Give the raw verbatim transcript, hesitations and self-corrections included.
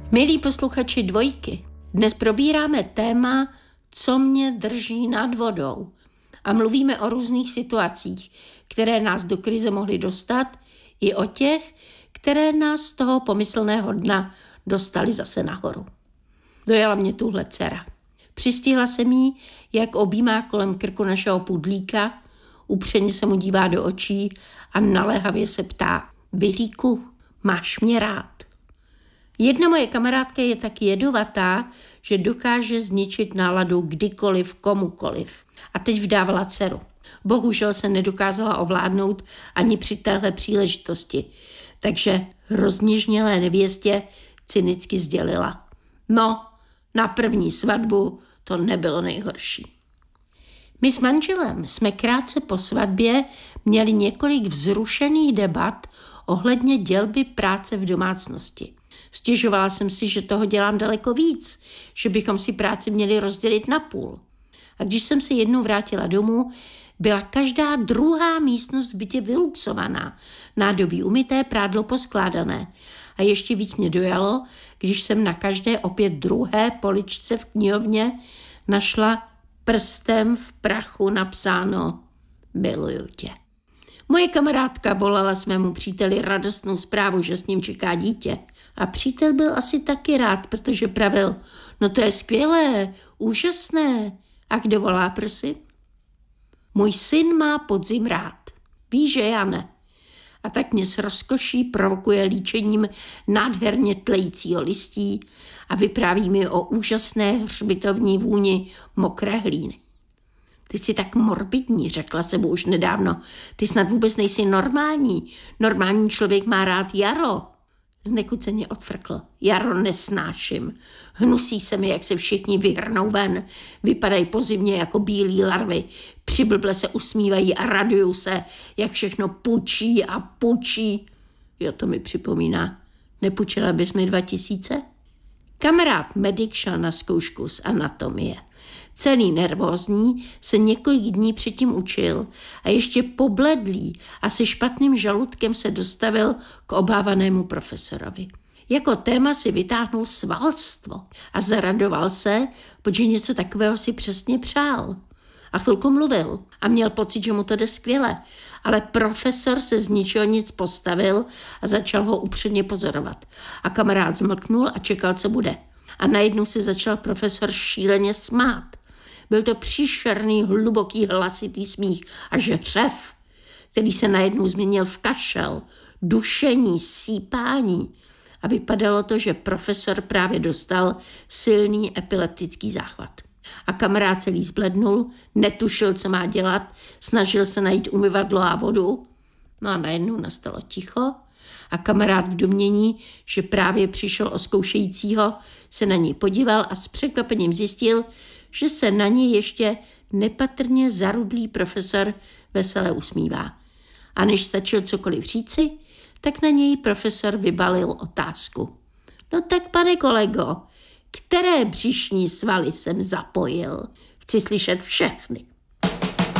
Milí posluchači Dvojky, dnes probíráme téma, co mě drží nad vodou. A mluvíme o různých situacích, které nás do krize mohly dostat, i o těch, které nás z toho pomyslného dna dostali zase nahoru. Dojala mě tuhle dcera. Přistihla jsem jí, jak objímá kolem krku našeho pudlíka, upřeně se mu dívá do očí a naléhavě se ptá: Vilíku, máš mě rád? Jedna moje kamarádka je tak jedovatá, že dokáže zničit náladu kdykoliv, komukoliv. A teď vdávala dceru. Bohužel se nedokázala ovládnout ani při téhle příležitosti, takže rozněžnělé nevěstě cynicky sdělila: No, na první svatbu to nebylo nejhorší. My s manželem jsme krátce po svatbě měli několik vzrušených debat ohledně dělby práce v domácnosti. Stěžovala jsem si, že toho dělám daleko víc, že bychom si práci měli rozdělit na půl. A když jsem se jednou vrátila domů, byla každá druhá místnost v bytě vyluxovaná, nádobí umyté, prádlo poskládané. A ještě víc mě dojalo, když jsem na každé opět druhé poličce v knihovně našla prstem v prachu napsáno: Miluju tě. Moje kamarádka volala svému příteli radostnou zprávu, že s ním čeká dítě. A přítel byl asi taky rád, protože pravil: No to je skvělé, úžasné. A kdo volá, prosím? Můj syn má podzim rád. Ví, že já ne. A tak mě s rozkoší provokuje líčením nádherně tlejícího listí a vypráví mi o úžasné hřbitovní vůni mokré hlíny. Ty jsi tak morbidní, řekla jsem mu už nedávno. Ty snad vůbec nejsi normální. Normální člověk má rád jaro. Znekuceně odfrkl. Jaro nesnáším. Hnusí se mi, jak se všichni vyhrnou ven. Vypadají po zimě jako bílí larvy. Přiblble se usmívají a radují se, jak všechno pučí a pučí. Jo, to mi připomíná. Nepůjčila bys mi dva tisíce? Kamarád medic šel na zkoušku z anatomie. Celý nervózní se několik dní předtím učil a ještě pobledlý a se špatným žaludkem se dostavil k obávanému profesorovi. Jako téma si vytáhnul svalstvo a zaradoval se, protože něco takového si přesně přál. A chvilku mluvil a měl pocit, že mu to jde skvěle, ale profesor se z ničeho nic postavil a začal ho upřímně pozorovat. A kamarád zmlknul a čekal, co bude. A najednou se začal profesor šíleně smát. Byl to příšerný, hluboký, hlasitý smích až hřev, který se najednou změnil v kašel, dušení, sípání. A vypadalo to, že profesor právě dostal silný epileptický záchvat. A kamarád celý zblednul, netušil, co má dělat, snažil se najít umyvadlo a vodu. No a najednou nastalo ticho a kamarád v domnění, že právě přišel o zkoušejícího, se na něj podíval a s překvapením zjistil, že se na něj ještě nepatrně zarudlý profesor vesele usmívá. A než stačil cokoliv říci, tak na něj profesor vybalil otázku. No tak, pane kolego, které břišní svaly jsem zapojil? Chci slyšet všechny.